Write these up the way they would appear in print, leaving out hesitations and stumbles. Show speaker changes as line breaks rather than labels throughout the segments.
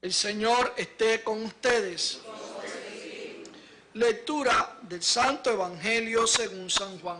El Señor esté con ustedes. Lectura del Santo Evangelio según San Juan.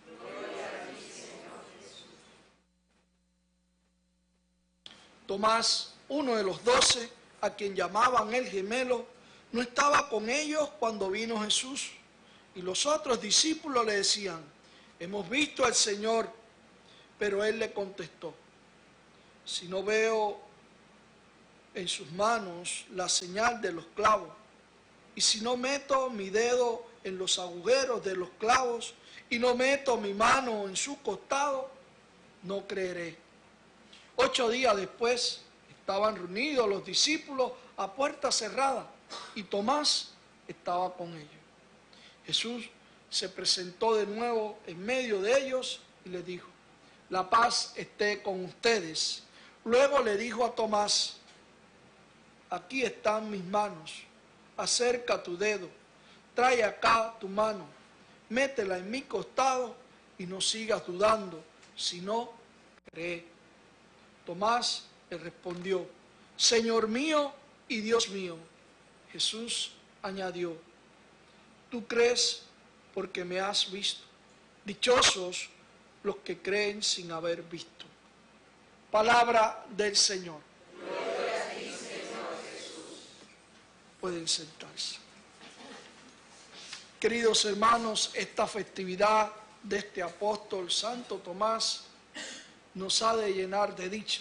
Tomás, uno de los 12, a quien llamaban el gemelo, no estaba con ellos cuando vino Jesús. Y los otros discípulos le decían: hemos visto al Señor. Pero él le contestó: si no veo en sus manos la señal de los clavos, y si no meto mi dedo en los agujeros de los clavos, y no meto mi mano en su costado, no creeré. 8 días después estaban reunidos los discípulos a puerta cerrada, y Tomás estaba con ellos. Jesús se presentó de nuevo en medio de ellos y les dijo: la paz esté con ustedes. Luego le dijo a Tomás: aquí están mis manos, acerca tu dedo, trae acá tu mano, métela en mi costado y no sigas dudando, sino cree. Tomás le respondió: Señor mío y Dios mío. Jesús añadió: tú crees porque me has visto. Dichosos los que creen sin haber visto. Palabra del Señor.
Gloria a ti, Señor Jesús.
Pueden sentarse. Queridos hermanos, esta festividad de este apóstol Santo Tomás nos ha de llenar de dicha,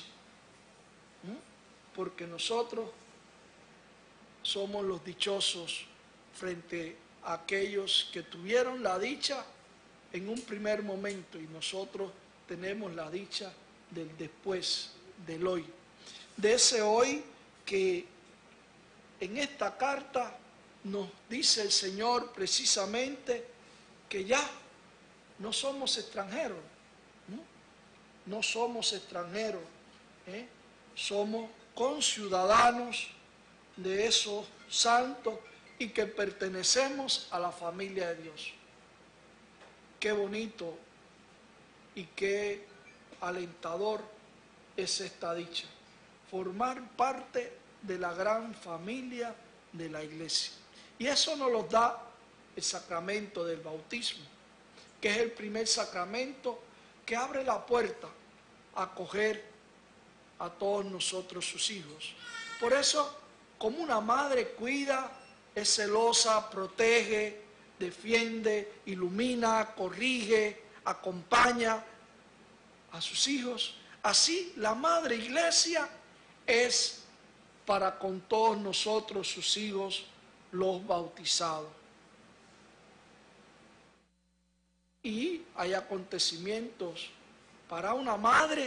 porque nosotros somos los dichosos frente a aquellos que tuvieron la dicha en un primer momento, y nosotros tenemos la dicha del después, del hoy. De ese hoy que en esta carta nos dice el Señor precisamente que ya no somos extranjeros, no somos extranjeros, somos conciudadanos de esos santos y que pertenecemos a la familia de Dios. Qué bonito y qué alentador es esta dicha, formar parte de la gran familia de la Iglesia. Y eso nos lo da el sacramento del bautismo, que es el primer sacramento que abre la puerta a acoger a todos nosotros sus hijos. Por eso, como una madre cuida, es celosa, protege, defiende, ilumina, corrige, acompaña a sus hijos, así la Madre Iglesia es para con todos nosotros, sus hijos, los bautizados. Y hay acontecimientos para una madre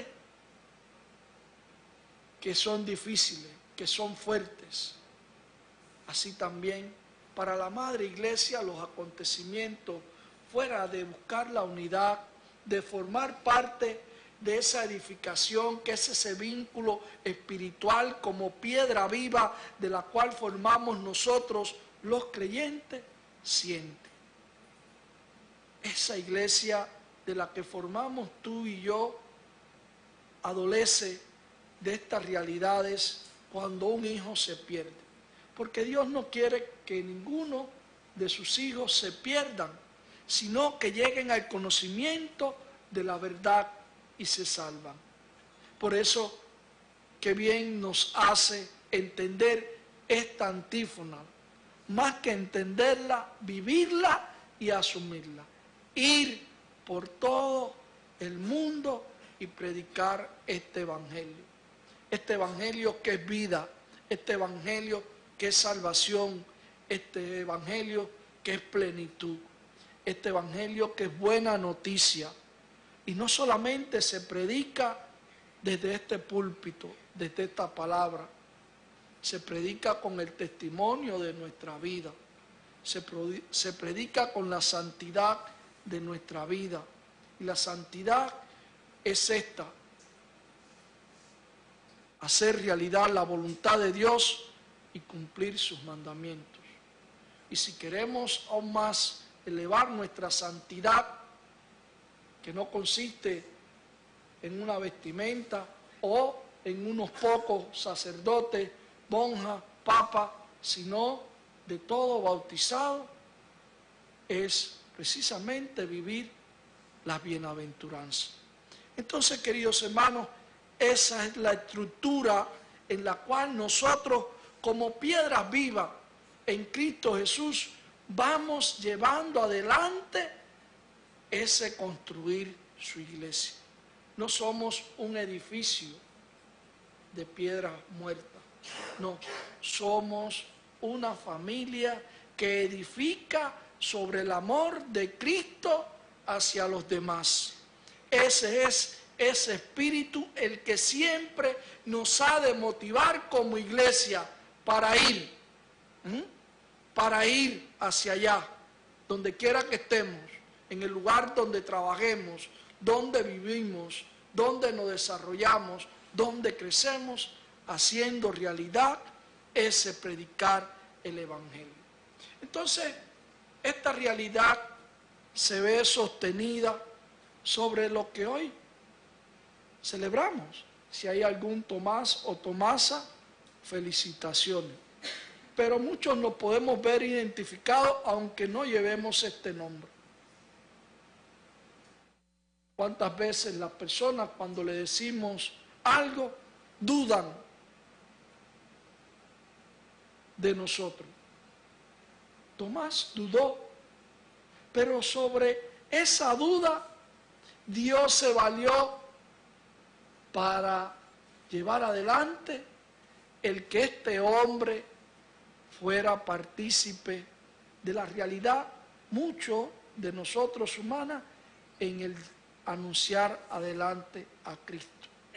que son difíciles, que son fuertes. Así también para la Madre Iglesia los acontecimientos fuera de buscar la unidad, de formar parte de esa edificación que es ese vínculo espiritual como piedra viva de la cual formamos nosotros los creyentes, siente. Esa iglesia de la que formamos tú y yo adolece de estas realidades cuando un hijo se pierde. Porque Dios no quiere que ninguno de sus hijos se pierdan, sino que lleguen al conocimiento de la verdad y se salvan. Por eso, qué bien nos hace entender esta antífona, más que entenderla, vivirla y asumirla. Ir por todo el mundo y predicar este evangelio que es vida, este evangelio que es salvación, este evangelio que es plenitud, este evangelio que es buena noticia. Y no solamente se predica desde este púlpito, desde esta palabra, se predica con el testimonio de nuestra vida, se predica con la santidad de nuestra vida. Y la santidad es esta: hacer realidad la voluntad de Dios y cumplir sus mandamientos. Y si queremos aún más elevar nuestra santidad, que no consiste en una vestimenta o en unos pocos sacerdotes monja, papa, sino de todo bautizado, es precisamente vivir la bienaventuranza. Entonces, queridos hermanos, esa es la estructura en la cual nosotros, como piedras vivas en Cristo Jesús, vamos llevando adelante ese construir su iglesia. No somos un edificio de piedras muertas, no, somos una familia que edifica sobre el amor de Cristo hacia los demás. Ese es ese espíritu el que siempre nos ha de motivar como iglesia para ir hacia allá, donde quiera que estemos, en el lugar donde trabajemos, donde vivimos, donde nos desarrollamos, donde crecemos, haciendo realidad ese predicar el Evangelio. Entonces, esta realidad se ve sostenida sobre lo que hoy celebramos. Si hay algún Tomás o Tomasa, felicitaciones. Pero muchos nos podemos ver identificados aunque no llevemos este nombre. ¿Cuántas veces las personas cuando le decimos algo dudan de nosotros? Tomás dudó, pero sobre esa duda Dios se valió para llevar adelante el que este hombre fuera partícipe de la realidad, mucho de nosotros humanas, en el anunciar adelante a Cristo.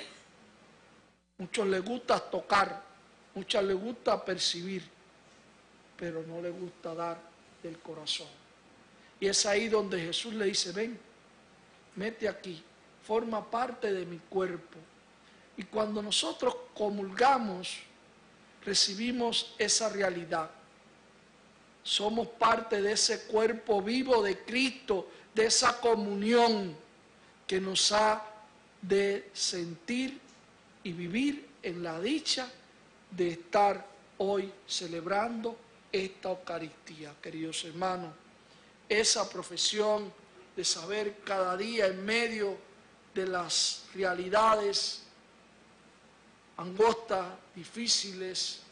Muchos les gusta tocar, muchos les gusta percibir, pero no les gusta dar del corazón. Y es ahí donde Jesús le dice, ven, mete aquí, forma parte de mi cuerpo. Y cuando nosotros comulgamos, recibimos esa realidad. Somos parte de ese cuerpo vivo de Cristo, de esa comunión que nos ha de sentir y vivir en la dicha de estar hoy celebrando esta Eucaristía. Queridos hermanos, esa profesión de saber cada día en medio de las realidades angostas, difíciles,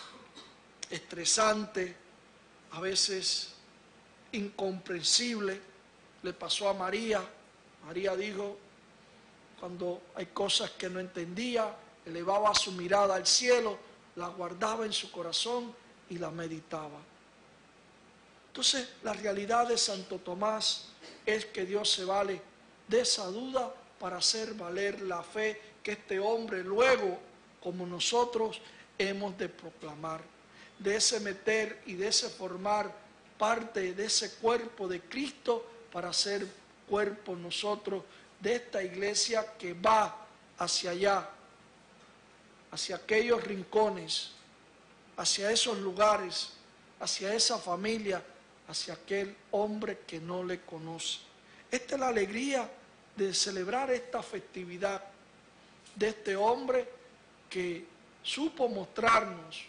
estresantes, a veces incomprensibles, le pasó a María. María dijo, cuando hay cosas que no entendía, elevaba su mirada al cielo, la guardaba en su corazón y la meditaba. Entonces, la realidad de Santo Tomás es que Dios se vale de esa duda para hacer valer la fe que este hombre luego, como nosotros, hemos de proclamar. De ese meter y de ese formar parte de ese cuerpo de Cristo para ser cuerpo nosotros de esta iglesia que va hacia allá, hacia aquellos rincones, hacia esos lugares, hacia esa familia, hacia aquel hombre que no le conoce. Esta es la alegría de celebrar esta festividad de este hombre que supo mostrarnos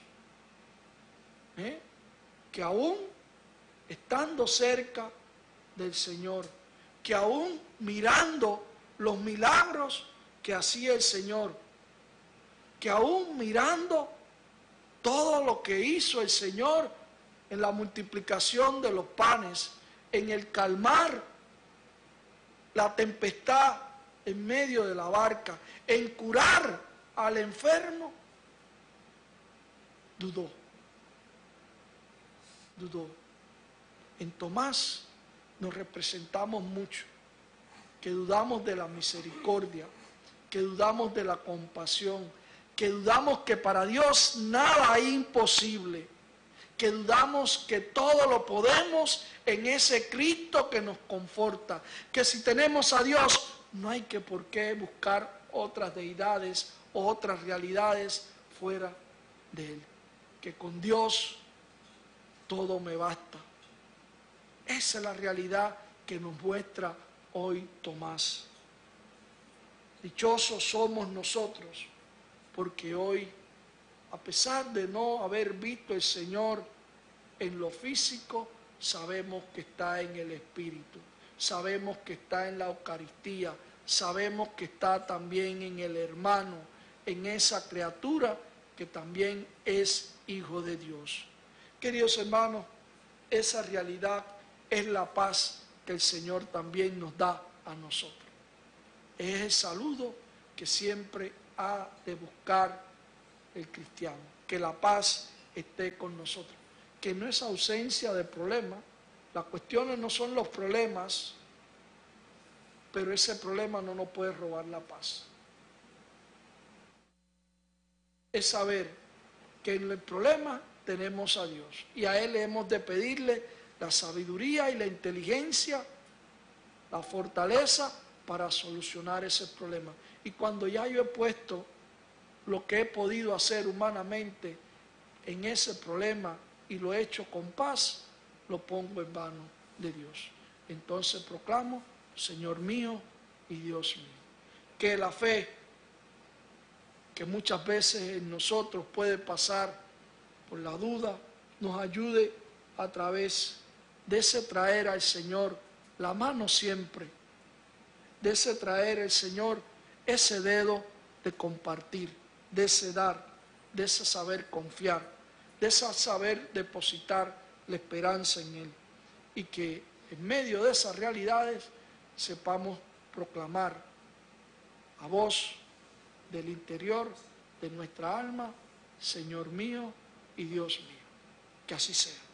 que aún estando cerca del Señor, que aún mirando los milagros que hacía el Señor, que aún mirando todo lo que hizo el Señor en la multiplicación de los panes, en el calmar la tempestad en medio de la barca, en curar al enfermo, dudó. En Tomás nos representamos mucho, que dudamos de la misericordia, que dudamos de la compasión, que dudamos que para Dios nada es imposible, que dudamos que todo lo podemos en ese Cristo que nos conforta, que si tenemos a Dios no hay que por qué buscar otras deidades o otras realidades fuera de Él, que con Dios todo me basta. Esa es la realidad que nos muestra hoy Tomás. Dichosos somos nosotros, porque hoy A pesar de no haber visto el Señor en lo físico, sabemos que está en el Espíritu, sabemos que está en la Eucaristía, sabemos que está también en el hermano, en esa criatura que también es hijo de Dios. Queridos hermanos, esa realidad es la paz que el Señor también nos da a nosotros. Es el saludo que siempre ha de buscar el cristiano, que la paz esté con nosotros, que no es ausencia de problemas. Las cuestiones no son los problemas, pero ese problema no nos puede robar la paz. Es saber que en el problema tenemos a Dios y a Él hemos de pedirle la sabiduría y la inteligencia, la fortaleza para solucionar ese problema. Y cuando ya yo he puesto lo que he podido hacer humanamente en ese problema y lo he hecho con paz, lo pongo en manos de Dios. Entonces proclamo, Señor mío y Dios mío. Que la fe que muchas veces en nosotros puede pasar por la duda, nos ayude a través de ese traer al Señor la mano siempre, de ese traer al Señor ese dedo de compartir, de ese dar, de ese saber confiar, de ese saber depositar la esperanza en Él. Y que en medio de esas realidades sepamos proclamar a voz del interior de nuestra alma, Señor mío y Dios mío. Que así sea.